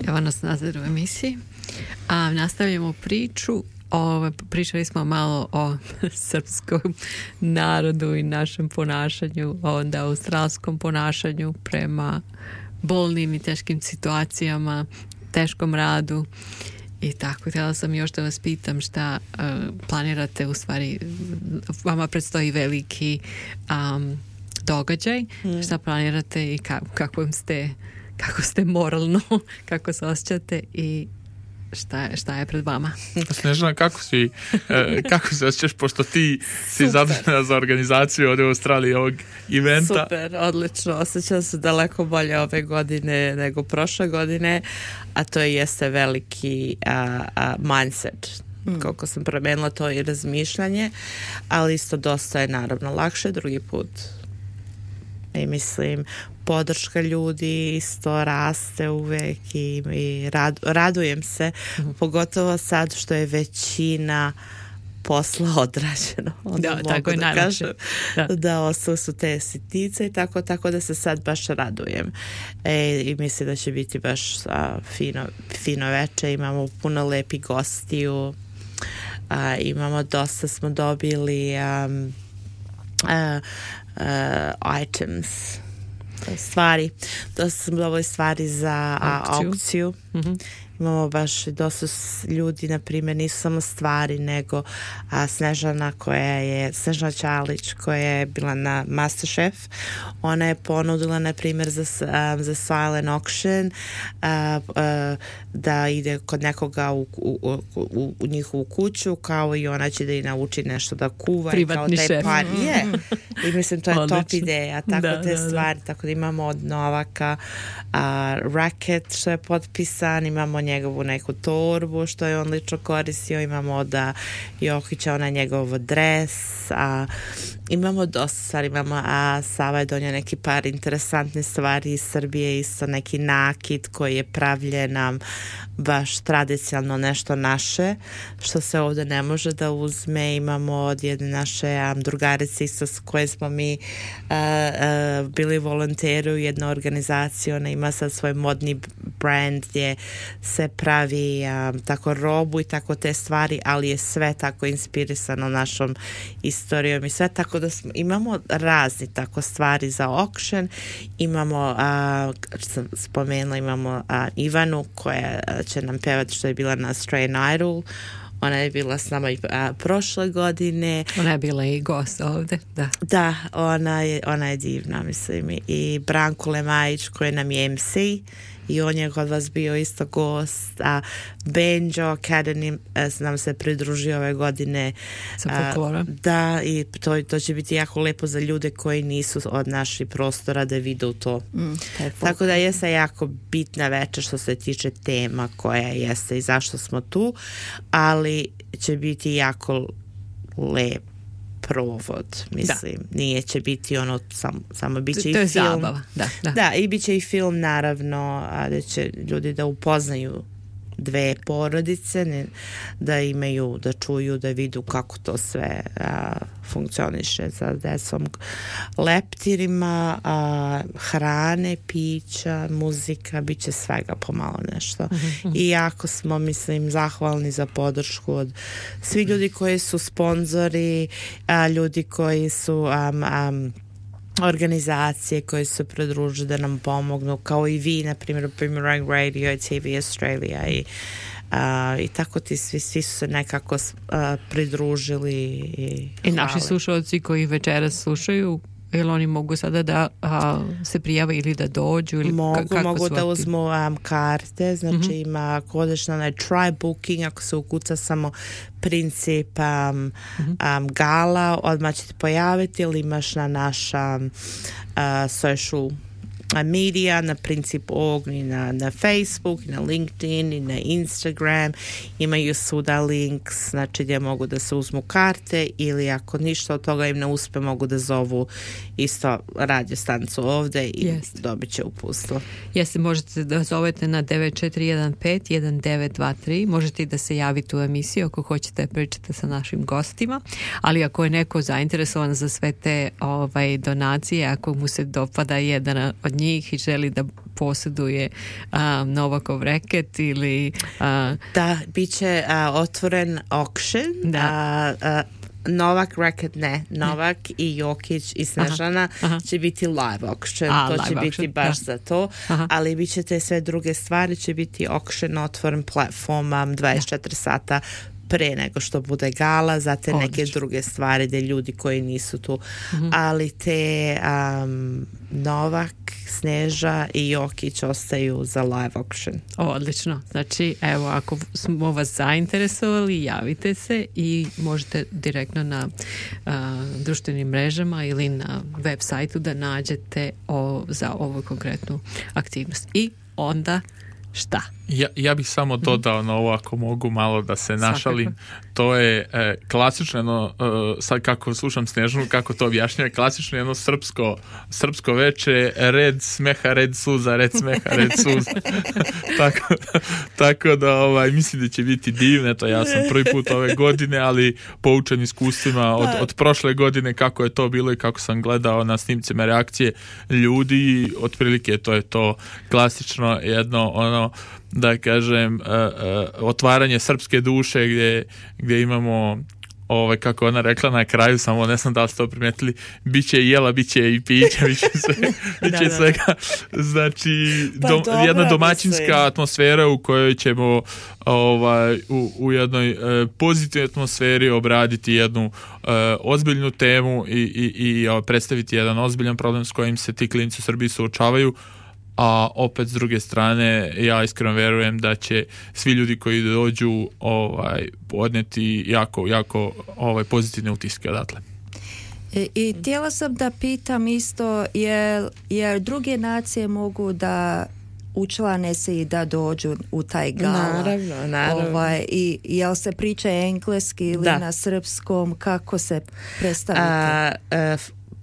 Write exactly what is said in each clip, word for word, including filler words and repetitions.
Evo nas nazad u emisiji. A, nastavljamo priču. O, pričali smo malo o srpskom narodu i našem ponašanju, onda australskom ponašanju prema bolnim i teškim situacijama, teškom radu i tako. Htjela sam još da vas pitam šta uh, planirate, u stvari vama predstoji veliki um, događaj, mm. šta planirate i ka, kako ste kako ste moralno, kako se osjećate i šta je, šta je pred vama. Snežana, kako si, e, kako se osjećaš, pošto ti si zadužena za organizaciju ovdje u Australiji ovog eventa? Super, odlično. Osjećam se daleko bolje ove godine nego prošle godine, a to jeste veliki a, a, mindset. Mm. Koliko sam promenila to i razmišljanje, ali isto dosta je naravno lakše drugi put. I mislim, podrška ljudi isto raste uvek i, i rad, radujem se, mm-hmm. pogotovo sad što je većina posla odrađeno. Da, tako je da najlakše. Da, da ostale su te sitnice i tako, tako da se sad baš radujem. E, i mislim da će biti baš a, fino, fino veče. Imamo puno lepih gostiju. A, imamo dosta, smo dobili um, a, Uh, items, stvari, dosta smo dobili stvari za aukciju, aukciju. Mm-hmm. Imamo baš dosta ljudi, na primjer, nisu samo stvari, nego a, Snežana koja je, Snežana Čalić koja je bila na MasterChef, ona je ponudila, na primjer, za, um, za silent auction uh, uh, da ide kod nekoga u, u, u, u njihovu kuću, kao i ona će da i nauči nešto da kuva. Privatni kao šef. Par, yeah. I mislim, to je Odlično. Top ideja, tako da, te da, stvari, da. Tako da imamo od Novaka uh, racket što je potpisan, imamo njegovu neku torbu što je on lično koristio, imamo od Jokića ona njegov dres, a imamo dosta stvari, imamo, a Sava je donio neki par interesantne stvari iz Srbije, isto neki nakit koji je pravljen nam baš tradicionalno nešto naše, što se ovdje ne može da uzme. Imamo od jedne naše um, drugarice isto s koje smo mi uh, uh, bili volonteri u jednoj organizaciji, ona ima sad svoj modni brand gdje se pravi um, tako robu i tako te stvari, ali je sve tako inspirisano našom istorijom i sve, tako da smo, imamo razni tako stvari za auction. Imamo, uh, što sam spomenula, imamo uh, Ivanu koja će nam pevati, što je bila na Australian Idol. Ona je bila s nama i a, prošle godine. Ona je bila i gost ovdje, da. Da, ona je, ona je divna, mislim. I Branko Lemajić koji nam je em ce i on je kod vas bio isto gost. A Benjo Academy nam se pridružio ove godine. Sa folklorom. Da, i to, to će biti jako lepo za ljude koji nisu od naših prostora da vidu to. Mm, tako da jeste jako bitna večer što se tiče tema koja jeste i zašto smo tu, ali će biti jako lep provod, mislim. Da. Nije će biti ono samo, samo bit će to, i to je film. Zabava. Da, da. Da, i bit će i film naravno, a da će ljudi da upoznaju dve porodice, ne, da imaju, da čuju, da vidu kako to sve a, funkcioniše sa decom, leptirima, a, hrane, pića, muzika, bit će svega pomalo nešto. Mm-hmm. I jako smo, mislim, zahvalni za podršku od svi ljudi koji su sponzori, a, ljudi koji su um, um, organizacije koje se pridruže da nam pomognu, kao i vi, na primjer, Boomerang Radio i T V Australia i, uh, i tako ti svi, svi su se nekako uh, pridružili i, i naši slušalci koji večeras slušaju, jel oni mogu sada da a, se prijave ili da dođu ili mogu, kako mogu su da uzmu um, karte, znači mm-hmm. ima kodeš na onaj try booking, ako se ukuca samo princip um, mm-hmm. um, gala, odmah ćete pojaviti, ili imaš na naša um, uh, social media, na princip ogni, na, na Facebook, na LinkedIn i na Instagram, imaju svuda links, znači gdje mogu da se uzmu karte, ili ako ništa od toga im ne uspe, mogu da zovu isto radio stancu ovdje i yes. dobit će uputstvo. Jeste, možete da zovete na devet četiri jedan pet jedan devet dva tri, možete i da se javite u emisiju ako hoćete pričati sa našim gostima, ali ako je neko zainteresovan za sve te ovaj, donacije, ako mu se dopada jedan od njih i želi da posjeduje a, Novakov reket ili... A... Da, bit će a, otvoren auction. Da. A, a, Novak Racket ne, Novak ne. I Jokić i Snežana aha, aha. će biti live auction, A, to live će auction. Biti baš da. Za to, aha. Ali bit će te sve druge stvari, će biti auction otvoren platformom dvadeset četiri sata pre nego što bude gala, za te neke druge stvari gdje ljudi koji nisu tu, mm-hmm. ali te um, Novak, Sneža i Jokić ostaju za live auction. Odlično, znači evo ako smo vas zainteresovali, javite se i možete direktno na uh, društvenim mrežama ili na web sajtu da nađete o, za ovu konkretnu aktivnost. I onda šta? Ja, ja bih samo dodao na ovo, ako mogu malo da se našalim. Svakako. To je e, klasično jedno, e, sad kako slušam Snežanu, kako to objašnjava, klasično jedno srpsko, srpsko veče, red smeha, red suza, red smeha, red suza. tako, tako da ovaj, mislim da će biti divne, to ja sam prvi put ove godine, ali poučen iskustvima od, od prošle godine kako je to bilo i kako sam gledao na snimcima reakcije ljudi, otprilike to je to klasično jedno ono, da kažem, uh, uh, otvaranje srpske duše gdje, gdje imamo ovaj, kako ona rekla na kraju, samo ne znam da li ste to primijetili, bit će i jela, bit će i piće, bit će, sve, bit će da, svega. Znači, pa dom, jedna domaćinska atmosfera u kojoj ćemo ovaj, u, u jednoj uh, pozitivnoj atmosferi obraditi jednu uh, ozbiljnu temu i, i, i uh, predstaviti jedan ozbiljan problem s kojim se ti klinici u Srbiji suočavaju. A opet s druge strane ja iskreno vjerujem da će svi ljudi koji dođu ovaj podnijeti jako jako ovaj pozitivne utiske odatle. I, i htjela sam da pitam isto jer, jer druge nacije mogu da učlane se i da dođu u taj gala. Naravno, naravno. Ovaj, i jel se priča engleski ili da. Na srpskom, kako se predstavite? A, a,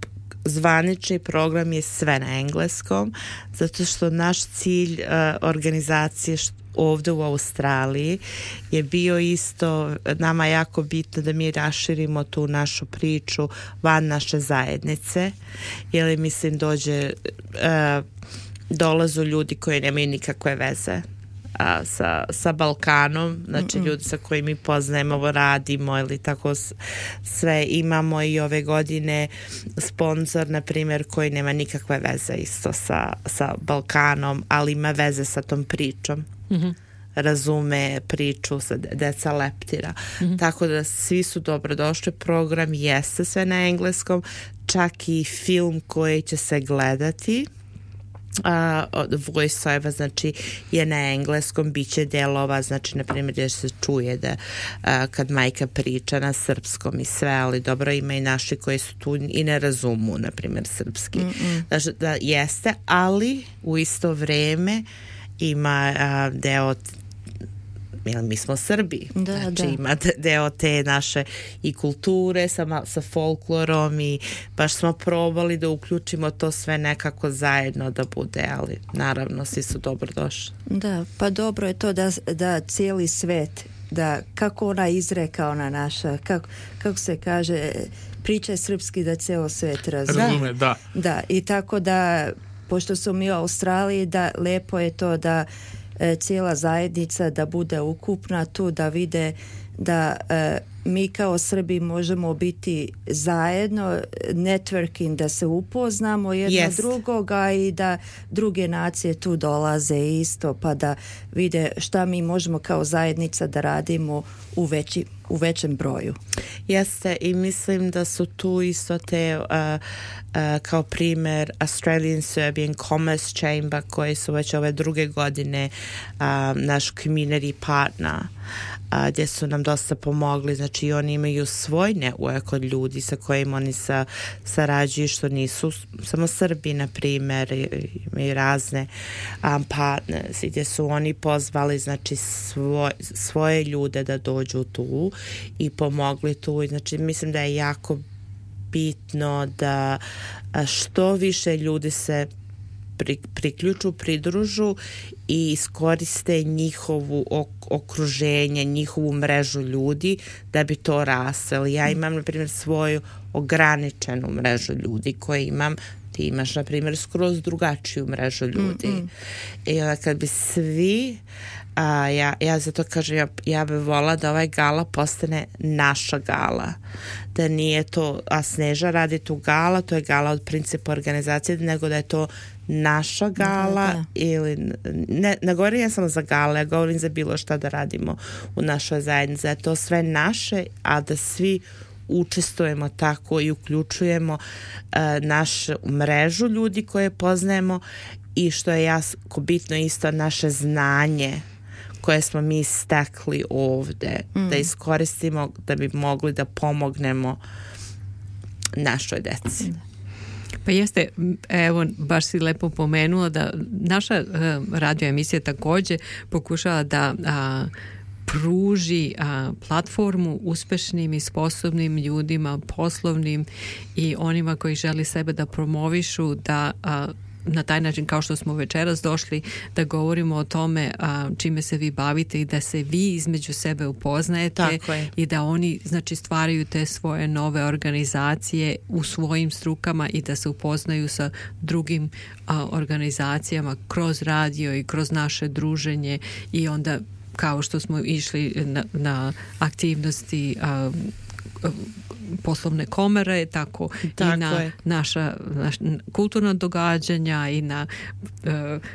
zvanični program je sve na engleskom, zato što naš cilj uh, organizacije št- ovdje u Australiji je bio isto nama jako bitno da mi raširimo tu našu priču van naše zajednice, jer mislim dođe uh, dolazu ljudi koji nemaju nikakve veze a, sa, sa Balkanom, znači Mm-mm. ljudi sa kojima mi poznajemo, radimo ili tako sve. Imamo i ove godine sponsor, na primjer, koji nema nikakve veze isto sa, sa Balkanom, ali ima veze sa tom pričom. Mm-hmm. Razume priču sa deca leptira. Mm-hmm. Tako da svi su dobrodošli. Program jeste sve na engleskom, čak i film koji će se gledati Uh, voice-over, znači je na engleskom, bit će delova, znači na primjer gdje se čuje da uh, kad majka priča na srpskom i sve, ali dobro ima i naši koji su tu i ne razumu na primjer srpski. Mm-mm. Znači da jeste, ali u isto vrijeme ima uh, deo jer mi smo Srbi, da, znači da. ima deo te naše i kulture sa, sa folklorom i baš smo probali da uključimo to sve nekako zajedno da bude, ali naravno svi su dobrodošli. Da, pa dobro je to da, da cijeli svet, da kako ona izreka, ona naša, kako, kako se kaže, priča srpski da cijelo svet razume. Razume, da. Da, i tako da, pošto smo mi u Australiji, da lepo je to da cijela zajednica da bude ukupna tu, da vide da e, mi kao Srbi možemo biti zajedno, networking, da se upoznamo jedno yes. drugoga i da druge nacije tu dolaze isto, pa da vide šta mi možemo kao zajednica da radimo u, veći, u većem broju. Jeste, i mislim da su tu isto te uh, uh, kao primjer Australian Serbian Commerce Chamber koji su već ove druge godine uh, naš community partner, a, gdje su nam dosta pomogli, znači oni imaju svoj network od ljudi sa kojima oni sa, sarađuju, što nisu samo Srbi, na primjer, imaju razne um, partners, gdje su oni pozvali znači svoj, svoje ljude da dođu tu i pomogli tu, i znači mislim da je jako bitno da što više ljudi se pri, priključu, pridružu i iskoriste njihovu ok, okruženje, njihovu mrežu ljudi da bi to rasli. Ja imam, na primjer, svoju ograničenu mrežu ljudi koje imam ti imaš, na primjer, skroz drugačiju mrežu ljudi. Mm-hmm. I onda kad bi svi, a, ja, ja zato kažem, ja, ja bih volila da ovaj gala postane naša gala. Da nije to, a Sneža radi tu gala, to je gala od principa organizacije, nego da je to naša gala, da, da. Ili ne, ne govorim ja samo za gale, ja govorim za bilo šta da radimo u našoj zajednici, da je to sve naše, a da svi učestvujemo tako i uključujemo uh, našu mrežu ljudi koje poznajemo i što je jako bitno isto naše znanje koje smo mi stekli ovde, mm. da iskoristimo da bi mogli da pomognemo našoj deci. Pa jeste, evo, baš si lepo pomenula da naša uh, radio emisija također pokušava da uh, pruži a, platformu uspešnim i sposobnim ljudima, poslovnim i onima koji želi sebe da promovišu, da a, na taj način kao što smo večeras došli da govorimo o tome a, čime se vi bavite i da se vi između sebe upoznajete i da oni znači stvaraju te svoje nove organizacije u svojim strukama i da se upoznaju sa drugim a, organizacijama kroz radio i kroz naše druženje i onda kao što smo išli na, na aktivnosti a, a, poslovne komore, tako, tako i na je. naša, naš, kulturna događanja i na uh,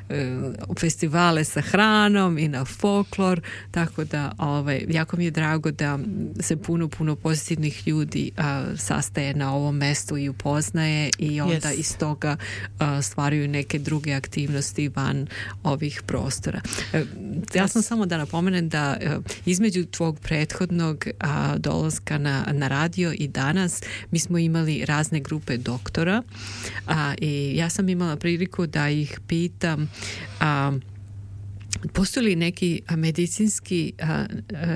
uh, festivale sa hranom i na folklor, tako da ovaj, jako mi je drago da se puno, puno pozitivnih ljudi uh, sastaje na ovom mestu i upoznaje i onda yes. iz toga uh, stvaraju neke druge aktivnosti van ovih prostora. Uh, ja sam yes. samo da napomenem da uh, između tvog prethodnog uh, dolaska na, na radio i danas mi smo imali razne grupe doktora a, i ja sam imala priliku da ih pitam a, postoji li neki medicinski a, a,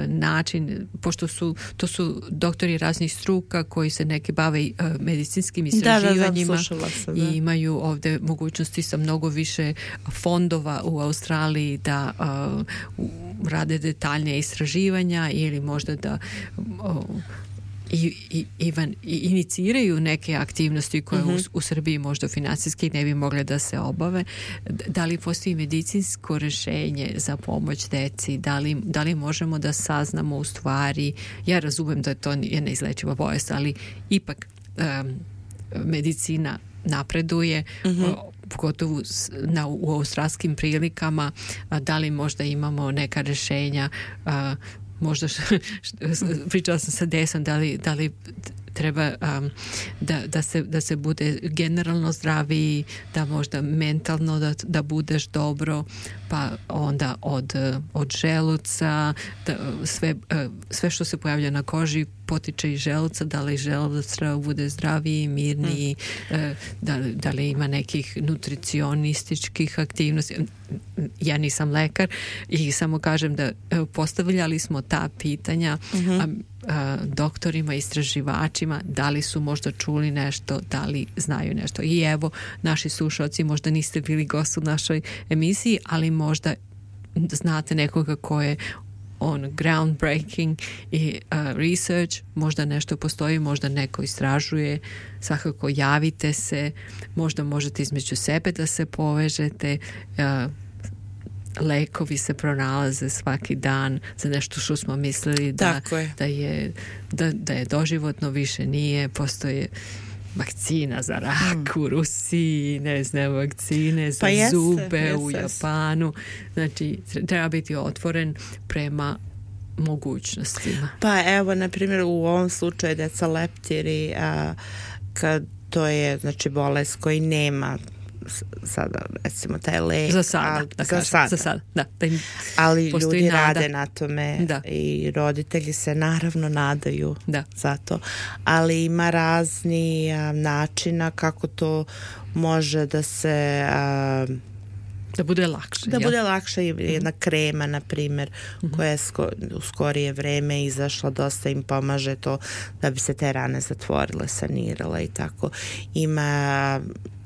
način, pošto su to su doktori raznih struka koji se neki bave a, medicinskim istraživanjima da, da, da, sam, da. i imaju ovdje mogućnosti sa mnogo više fondova u Australiji da a, u, rade detaljne istraživanja ili možda da a, I, i, Ivan, i iniciraju neke aktivnosti koje mm-hmm. u, u Srbiji možda financijski ne bi mogle da se obave. Da li postoji medicinsko rješenje za pomoć deci? Da li, da li možemo da saznamo u stvari? Ja razumem da je to je neizlečiva bolest, ali ipak um, medicina napreduje, mm-hmm. pogotovo na, u australskim prilikama. Da li možda imamo neka rješenja uh, možda š, š, pričala sam sa Desom da li, da li treba um, da, da, se, da se bude generalno zdraviji, da možda mentalno da, da budeš dobro, pa onda od, od želuca, da, sve, sve što se pojavlja na koži potiče iz želuca, da li želuc treba bude zdraviji, mirniji, hmm. da, da li ima nekih nutricionističkih aktivnosti. Ja nisam lekar i samo kažem da postavljali smo ta pitanja hmm. a, a, doktorima, istraživačima, da li su možda čuli nešto, da li znaju nešto. I evo, naši slušalci, možda niste bili gost u našoj emisiji, ali možda znate nekoga ko je on groundbreaking i uh, research, možda nešto postoji, možda neko istražuje, svakako javite se, možda možete između sebe da se povežete, uh, lekovi se pronalaze svaki dan za nešto što smo mislili da je. Da, je, da, da je doživotno, više nije, postoje vakcina za rak hmm. u Rusiji, ne znam, vakcine za pa jeste, zube jeste. u Japanu. Znači, treba biti otvoren prema mogućnostima. Pa evo, na primjer, u ovom slučaju deca leptiri, a, kad to je, znači, bolest koji nema sada, recimo, taj lek. Za sada, ali, da za, kažem, sada. za sada. Da, da ali ljudi nada. rade na tome da. I roditelji se naravno nadaju da. za to. Ali ima razni a, načina kako to može da se... A, da bude lakše. Da ja? bude lakše. Jedna mm-hmm. krema, na primjer, mm-hmm. koja je sko, u skorije vreme izašla, dosta im pomaže to da bi se te rane zatvorile, sanirale i tako. Ima...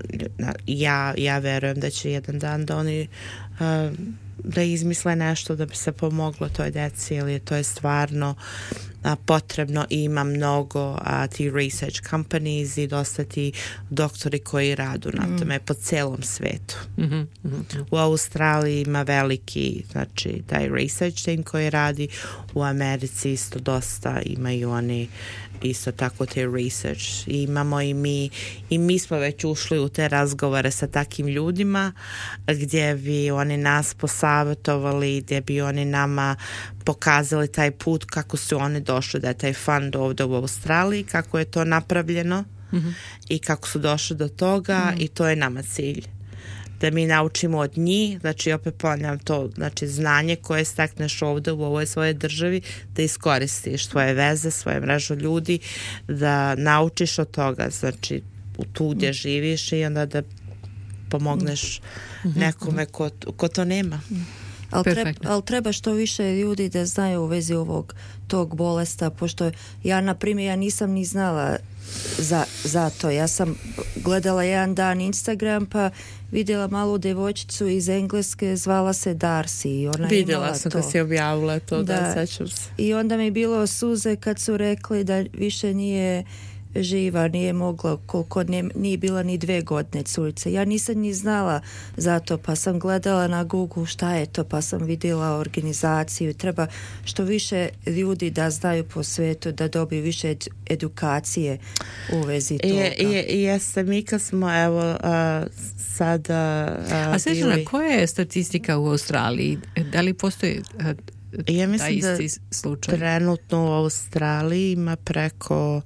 Ja, ja verujem da će jedan dan da oni uh, da izmisle nešto da bi se pomoglo toj deci, ili to je stvarno a, potrebno i ima mnogo a, ti research companies i dosta ti doktori koji radu na tome mm. po celom svetu. Mm-hmm, mm-hmm. U Australiji ima veliki, znači taj research team koji radi, u Americi isto dosta imaju oni isto tako te research. I imamo i mi i mi smo već ušli u te razgovore sa takim ljudima gdje bi oni nas posavjetovali, gdje bi oni nama pokazali taj put kako su oni došli da je taj fund ovdje u Australiji, kako je to napravljeno mm-hmm. i kako su došli do toga mm-hmm. i to je nama cilj. Da mi naučimo od njih, znači opet ponavljam to, znači znanje koje stekneš ovdje u ovoj svojoj državi, da iskoristiš svoje veze, svoje mrežu ljudi, da naučiš od toga, znači u tu gdje živiš i onda da pomogneš nekome ko, ko to nema. Ali treba, al treba što više ljudi da znaju u vezi ovog tog bolesta, pošto ja, na primjer, ja nisam ni znala za, za to. Ja sam gledala jedan dan Instagram pa vidjela malu devojčicu iz Engleske, zvala se Darcy i ona vidjela imala sam to. kad si objavila to, da, da sećam se. I onda mi je bilo suze kad su rekli da više nije živa, nije mogla, koliko ne, nije bila ni dve godine curice. Ja nisam ni znala za to, pa sam gledala na Google šta je to, pa sam vidjela organizaciju. Treba što više ljudi da znaju po svetu, da dobiju više ed, edukacije u vezi toga. Je, je, jeste, mi kad smo evo uh, sada uh, A Snežana, koja je statistika u Australiji? Da li postoji uh, ja mislim taj isti da slučaj? Trenutno u Australiji ima preko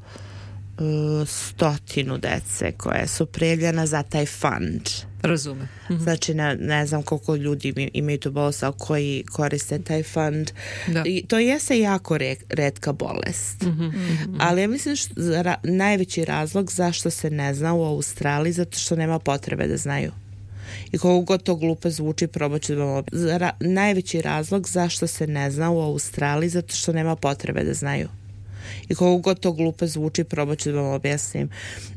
Uh, stotinu dece koje su prijavljena za taj fund. Razumem. Mm-hmm. Znači ne, ne znam koliko ljudi imaju tu bolest, ali koji koriste taj fund. Da. I to jeste jako re, retka bolest. Mm-hmm. Mm-hmm. Ali ja mislim što ra, najveći razlog zašto se ne zna u Australiji, zato što nema potrebe da znaju. I koliko god to glupo zvuči, probat ću da vam ra, najveći razlog zašto se ne zna u Australiji, zato što nema potrebe da znaju. I koliko god to glupo zvuči, probat ću da vam objasnim.